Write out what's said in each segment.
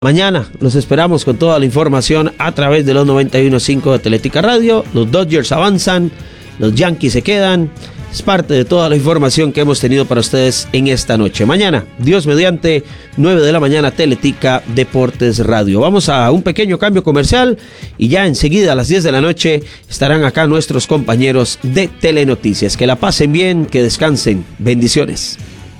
Mañana los esperamos con toda la información a través de los 91.5 de Teletica Radio. Los Dodgers avanzan, los Yankees se quedan. Es parte de toda la información que hemos tenido para ustedes en esta noche. Mañana, Dios mediante, 9 de la mañana, Teletica Deportes Radio. Vamos a un pequeño cambio comercial y ya enseguida a las 10 de la noche estarán acá nuestros compañeros de Telenoticias. Que la pasen bien, que descansen. Bendiciones.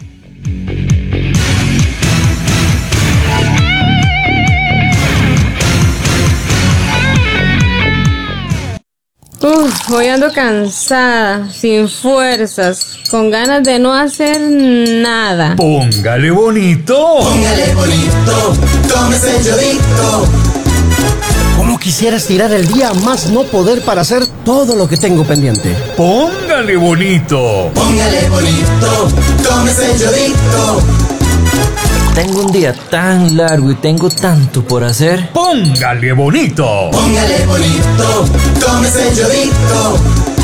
Hoy ando cansada, sin fuerzas, con ganas de no hacer nada. ¡Póngale bonito! ¡Póngale bonito! ¡Tómese el yodito! ¿Cómo quisiera estirar el día más no poder para hacer todo lo que tengo pendiente? ¡Póngale bonito! ¡Póngale bonito! ¡Tómese el yodito! Tengo un día tan largo y tengo tanto por hacer. ¡Póngale bonito! ¡Póngale bonito! ¡Tómese el yodito!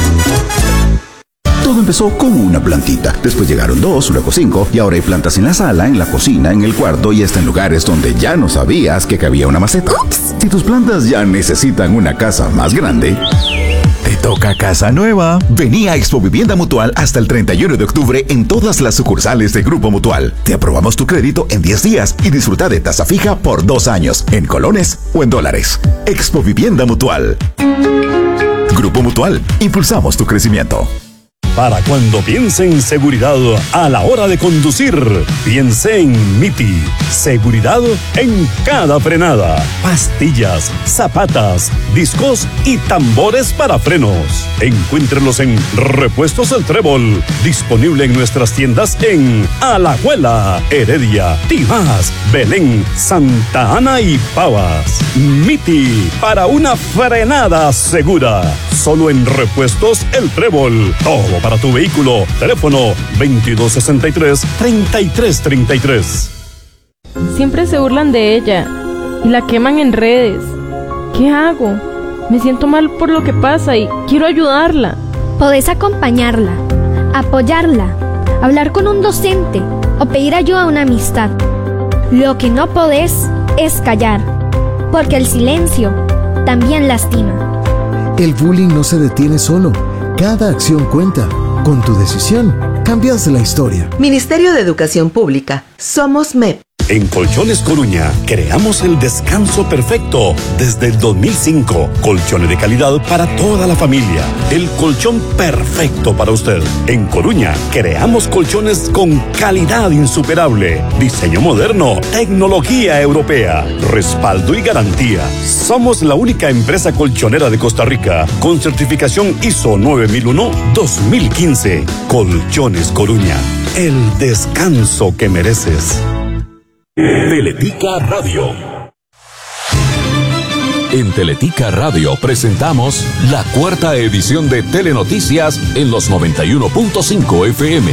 Todo empezó con una plantita, después llegaron 2, luego 5, y ahora hay plantas en la sala, en la cocina, en el cuarto y hasta en lugares donde ya no sabías que cabía una maceta. ¡Ups! Si tus plantas ya necesitan una casa más grande, te toca casa nueva. Vení a Expo Vivienda Mutual hasta el 31 de octubre en todas las sucursales de Grupo Mutual. Te aprobamos tu crédito en 10 días y disfruta de tasa fija por 2 años, en colones o en dólares. Expo Vivienda Mutual. Grupo Mutual, impulsamos tu crecimiento. Para cuando piense en seguridad a la hora de conducir, piense en MITI. Seguridad en cada frenada. Pastillas, zapatas, discos y tambores para frenos. Encuéntrelos en Repuestos El Trébol. Disponible en nuestras tiendas en Alajuela, Heredia, Tibás, Belén, Santa Ana y Pavas. MITI, para una frenada segura. Solo en Repuestos El Trébol. Todo para tu vehículo. Teléfono 2263-3333. Siempre se burlan de ella y la queman en redes. ¿Qué hago? Me siento mal por lo que pasa y quiero ayudarla. Podés acompañarla, apoyarla, hablar con un docente o pedir ayuda a una amistad. Lo que no podés es callar, porque el silencio también lastima. El bullying no se detiene solo. Cada acción cuenta. Con tu decisión, cambias la historia. Ministerio de Educación Pública. Somos MEP. En Colchones Coruña creamos el descanso perfecto desde el 2005. Colchones de calidad para toda la familia. El colchón perfecto para usted. En Coruña creamos colchones con calidad insuperable, diseño moderno, tecnología europea, respaldo y garantía. Somos la única empresa colchonera de Costa Rica con certificación ISO 9001-2015. Colchones Coruña. El descanso que mereces. Teletica Radio. En Teletica Radio presentamos la 4ª edición de Telenoticias en los 91.5 FM.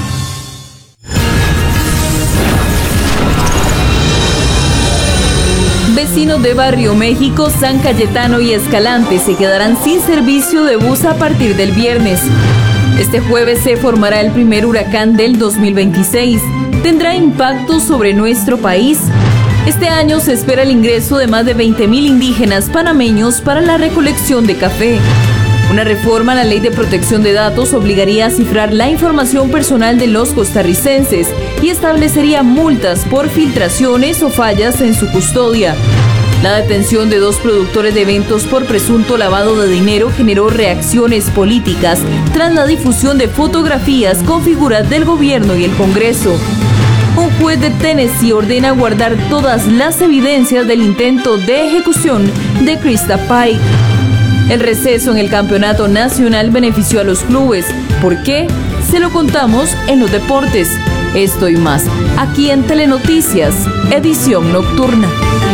Vecinos de Barrio México, San Cayetano y Escalante se quedarán sin servicio de bus a partir del viernes. Este jueves se formará el primer huracán del 2026. Tendrá impacto sobre nuestro país. Este año se espera el ingreso de más de 20,000 indígenas panameños para la recolección de café. Una reforma a la Ley de Protección de Datos obligaría a cifrar la información personal de los costarricenses y establecería multas por filtraciones o fallas en su custodia. La detención de 2 productores de eventos por presunto lavado de dinero generó reacciones políticas tras la difusión de fotografías con figuras del gobierno y el Congreso. Un juez de Tennessee ordena guardar todas las evidencias del intento de ejecución de Krista Pike. El receso en el campeonato nacional benefició a los clubes. ¿Por qué? Se lo contamos en los deportes. Esto y más, aquí en Telenoticias, edición nocturna.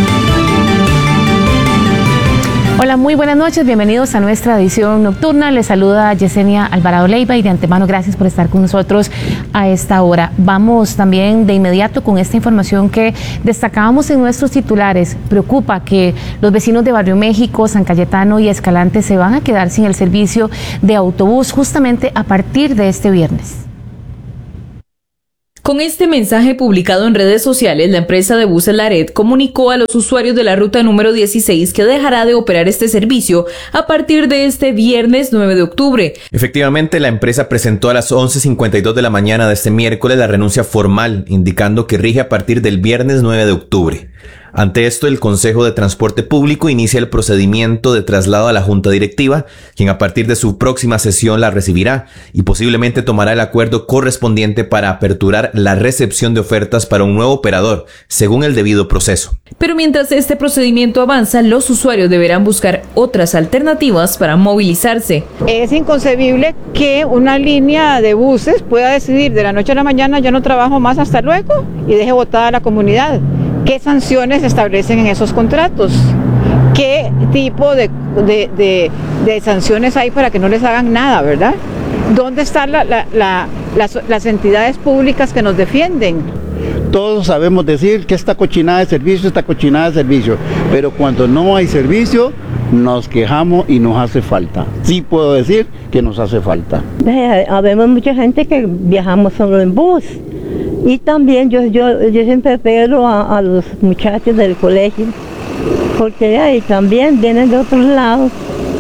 Hola, muy buenas noches, bienvenidos a nuestra edición nocturna. Les saluda Yesenia Alvarado Leiva y de antemano gracias por estar con nosotros a esta hora. Vamos también de inmediato con esta información que destacábamos en nuestros titulares. Preocupa que los vecinos de Barrio México, San Cayetano y Escalante se van a quedar sin el servicio de autobús justamente a partir de este viernes. Con este mensaje publicado en redes sociales, la empresa de buses Laret comunicó a los usuarios de la ruta número 16 que dejará de operar este servicio a partir de este viernes 9 de octubre. Efectivamente, la empresa presentó a las 11:52 de la mañana de este miércoles la renuncia formal, indicando que rige a partir del viernes 9 de octubre. Ante esto, el Consejo de Transporte Público inicia el procedimiento de traslado a la Junta Directiva, quien a partir de su próxima sesión la recibirá y posiblemente tomará el acuerdo correspondiente para aperturar la recepción de ofertas para un nuevo operador, según el debido proceso. Pero mientras este procedimiento avanza, los usuarios deberán buscar otras alternativas para movilizarse. Es inconcebible que una línea de buses pueda decidir de la noche a la mañana: yo no trabajo más, hasta luego, y deje botada a la comunidad. ¿Qué sanciones se establecen en esos contratos? ¿Qué tipo de sanciones hay para que no les hagan nada, verdad? ¿Dónde están las entidades públicas que nos defienden? Todos sabemos decir que esta cochinada de servicio, pero cuando no hay servicio nos quejamos y nos hace falta. Sí puedo decir que nos hace falta. Habemos mucha gente que viajamos solo en bus. Y también yo siempre espero a los muchachos del colegio, porque ahí también vienen de otros lados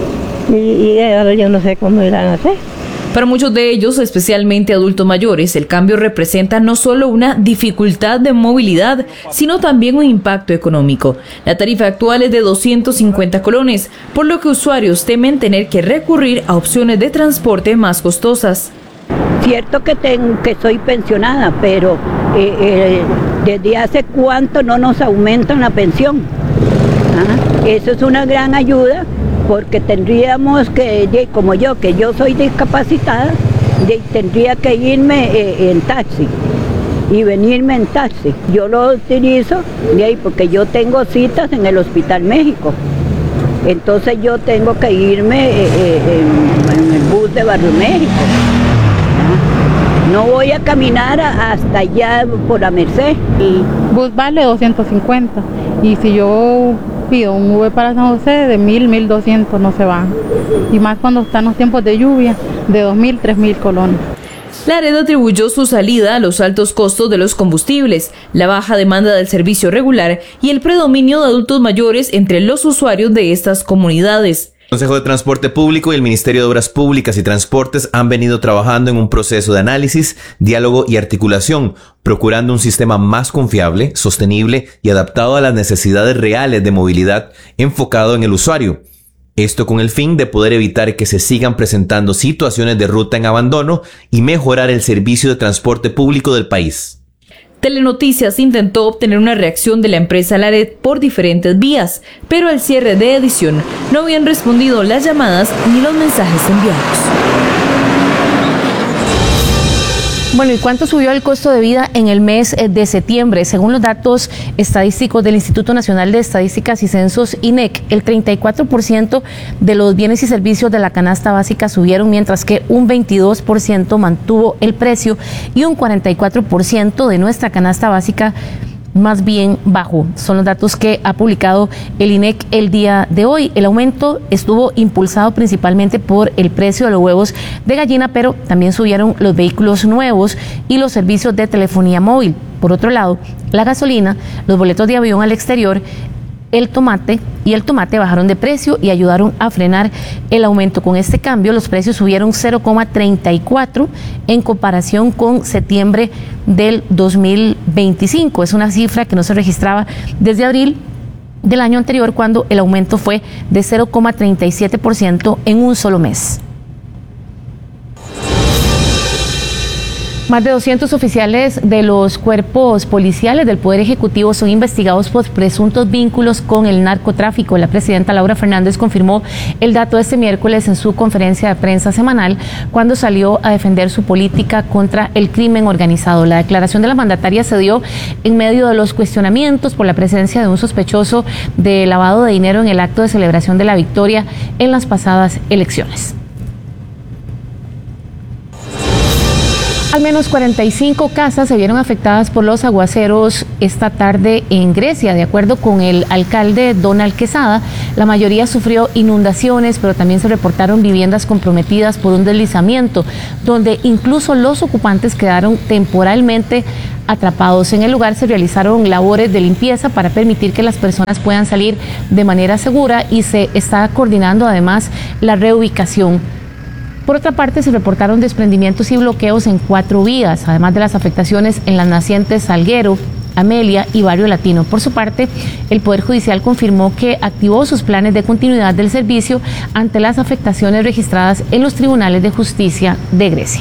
y ahora yo no sé cómo irán a hacer. Para muchos de ellos, especialmente adultos mayores, el cambio representa no solo una dificultad de movilidad, sino también un impacto económico. La tarifa actual es de 250 colones, por lo que usuarios temen tener que recurrir a opciones de transporte más costosas. Cierto que soy pensionada, pero ¿desde hace cuánto no nos aumentan la pensión? Eso es una gran ayuda, porque tendríamos que, como yo, que yo soy discapacitada, tendría que irme en taxi y venirme en taxi. Yo lo utilizo porque yo tengo citas en el Hospital México. Entonces yo tengo que irme en el bus de Barrio México. No voy a caminar hasta allá por la Merced. El bus vale 250 y si yo pido un Uber para San José de 1.200 no se van. Y más cuando están los tiempos de lluvia, de 2.000, 3.000 colones. Laret atribuyó su salida a los altos costos de los combustibles, la baja demanda del servicio regular y el predominio de adultos mayores entre los usuarios de estas comunidades. El Consejo de Transporte Público y el Ministerio de Obras Públicas y Transportes han venido trabajando en un proceso de análisis, diálogo y articulación, procurando un sistema más confiable, sostenible y adaptado a las necesidades reales de movilidad, enfocado en el usuario. Esto con el fin de poder evitar que se sigan presentando situaciones de ruta en abandono y mejorar el servicio de transporte público del país. Telenoticias intentó obtener una reacción de la empresa Laret por diferentes vías, pero al cierre de edición no habían respondido las llamadas ni los mensajes enviados. Bueno, ¿y cuánto subió el costo de vida en el mes de septiembre? Según los datos estadísticos del Instituto Nacional de Estadísticas y Censos, INEC, el 34% de los bienes y servicios de la canasta básica subieron, mientras que un 22% mantuvo el precio y un 44% de nuestra canasta básica más bien bajo. Son los datos que ha publicado el INEC el día de hoy. El aumento estuvo impulsado principalmente por el precio de los huevos de gallina, pero también subieron los vehículos nuevos y los servicios de telefonía móvil. Por otro lado, la gasolina, los boletos de avión al exterior, el tomate bajaron de precio y ayudaron a frenar el aumento. Con este cambio, los precios subieron 0,34 en comparación con septiembre del 2025. Es una cifra que no se registraba desde abril del año anterior, cuando el aumento fue de 0,37% en un solo mes. Más de 200 oficiales de los cuerpos policiales del Poder Ejecutivo son investigados por presuntos vínculos con el narcotráfico. La presidenta Laura Fernández confirmó el dato este miércoles en su conferencia de prensa semanal, cuando salió a defender su política contra el crimen organizado. La declaración de la mandataria se dio en medio de los cuestionamientos por la presencia de un sospechoso de lavado de dinero en el acto de celebración de la victoria en las pasadas elecciones. Al menos 45 casas se vieron afectadas por los aguaceros esta tarde en Grecia. De acuerdo con el alcalde Donald Quesada, la mayoría sufrió inundaciones, pero también se reportaron viviendas comprometidas por un deslizamiento, donde incluso los ocupantes quedaron temporalmente atrapados. En el lugar se realizaron labores de limpieza para permitir que las personas puedan salir de manera segura y se está coordinando además la reubicación. Por otra parte, se reportaron desprendimientos y bloqueos en 4 vías, además de las afectaciones en las nacientes Salguero, Amelia y Barrio Latino. Por su parte, el Poder Judicial confirmó que activó sus planes de continuidad del servicio ante las afectaciones registradas en los tribunales de justicia de Grecia.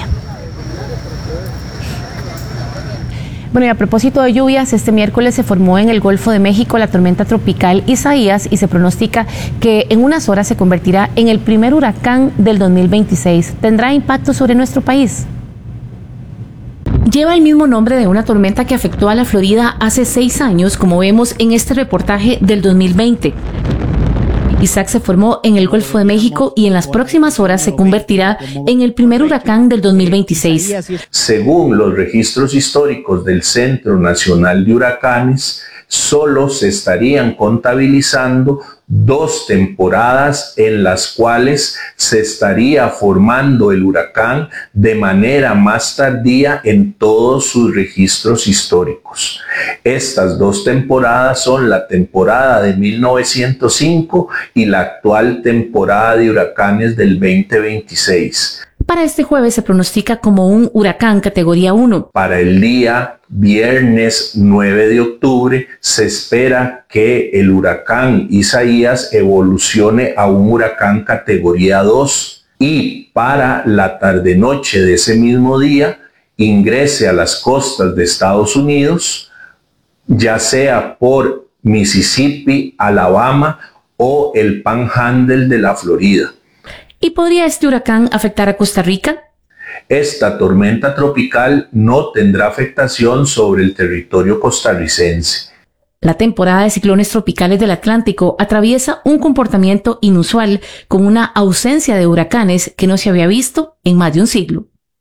Bueno, y a propósito de lluvias, este miércoles se formó en el Golfo de México la tormenta tropical Isaías y se pronostica que en unas horas se convertirá en el primer huracán del 2026. ¿Tendrá impacto sobre nuestro país? Lleva el mismo nombre de una tormenta que afectó a la Florida hace 6 años, como vemos en este reportaje del 2020. Isaac se formó en el Golfo de México y en las próximas horas se convertirá en el primer huracán del 2026. Según los registros históricos del Centro Nacional de Huracanes, solo se estarían contabilizando 2 temporadas en las cuales se estaría formando el huracán de manera más tardía en todos sus registros históricos. Estas 2 temporadas son la temporada de 1905 y la actual temporada de huracanes del 2026. Para este jueves se pronostica como un huracán categoría 1. Para el día viernes 9 de octubre se espera que el huracán Isaías evolucione a un huracán categoría 2 y para la tarde-noche de ese mismo día ingrese a las costas de Estados Unidos, ya sea por Mississippi, Alabama o el Panhandle de la Florida. ¿Y podría este huracán afectar a Costa Rica? Esta tormenta tropical no tendrá afectación sobre el territorio costarricense. La temporada de ciclones tropicales del Atlántico atraviesa un comportamiento inusual con una ausencia de huracanes que no se había visto en más de un siglo.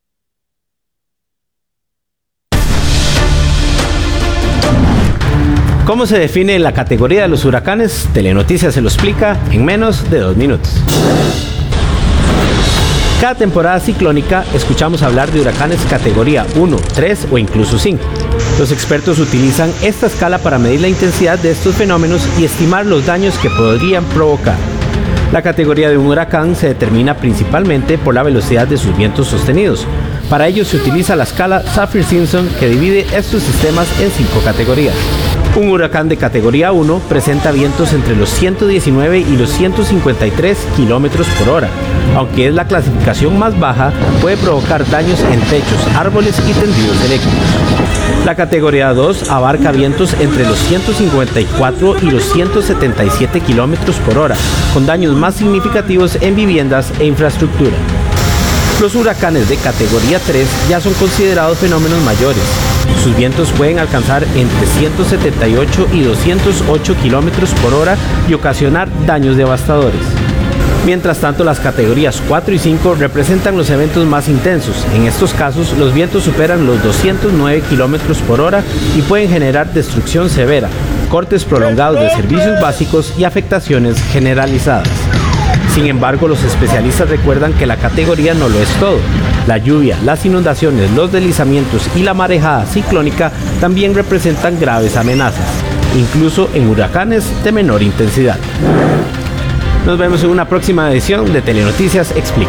¿Cómo se define la categoría de los huracanes? Telenoticias se lo explica en menos de 2 minutos. Cada temporada ciclónica escuchamos hablar de huracanes categoría 1, 3 o incluso 5. Los expertos utilizan esta escala para medir la intensidad de estos fenómenos y estimar los daños que podrían provocar. La categoría de un huracán se determina principalmente por la velocidad de sus vientos sostenidos. Para ello se utiliza la escala Saffir-Simpson que divide estos sistemas en 5 categorías. Un huracán de categoría 1 presenta vientos entre los 119 y los 153 kilómetros por hora. Aunque es la clasificación más baja, puede provocar daños en techos, árboles y tendidos eléctricos. La categoría 2 abarca vientos entre los 154 y los 177 kilómetros por hora, con daños más significativos en viviendas e infraestructura. Los huracanes de categoría 3 ya son considerados fenómenos mayores. Sus vientos pueden alcanzar entre 178 y 208 kilómetros por hora y ocasionar daños devastadores. Mientras tanto, las categorías 4 y 5 representan los eventos más intensos. En estos casos, los vientos superan los 209 kilómetros por hora y pueden generar destrucción severa, cortes prolongados de servicios básicos y afectaciones generalizadas. Sin embargo, los especialistas recuerdan que la categoría no lo es todo. La lluvia, las inundaciones, los deslizamientos y la marejada ciclónica también representan graves amenazas, incluso en huracanes de menor intensidad. Nos vemos en una próxima edición de Telenoticias Explica.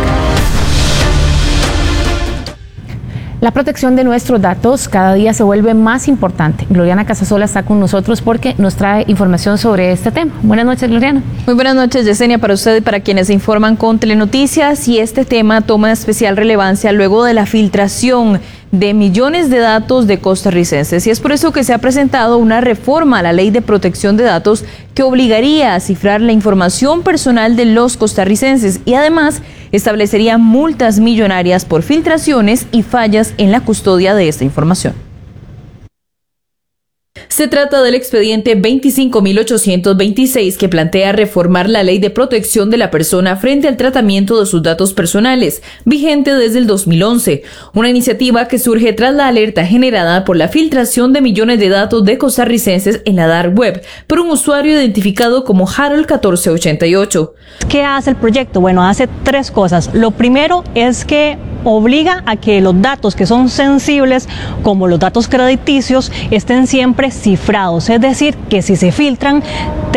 La protección de nuestros datos cada día se vuelve más importante. Gloriana Casasola está con nosotros porque nos trae información sobre este tema. Buenas noches, Gloriana. Muy buenas noches, Yesenia, para usted y para quienes se informan con Telenoticias. Y este tema toma especial relevancia luego de la filtración de millones de datos de costarricenses. Y es por eso que se ha presentado una reforma a la Ley de Protección de Datos que obligaría a cifrar la información personal de los costarricenses y además establecería multas millonarias por filtraciones y fallas en la custodia de esta información. Se trata del expediente 25.826 que plantea reformar la Ley de Protección de la Persona frente al tratamiento de sus datos personales, vigente desde el 2011, una iniciativa que surge tras la alerta generada por la filtración de millones de datos de costarricenses en la dark web por un usuario identificado como Harold 1488. ¿Qué hace el proyecto? Bueno, hace tres cosas. Lo primero es que obliga a que los datos que son sensibles, como los datos crediticios, estén siempre cifrados, es decir, que si se filtran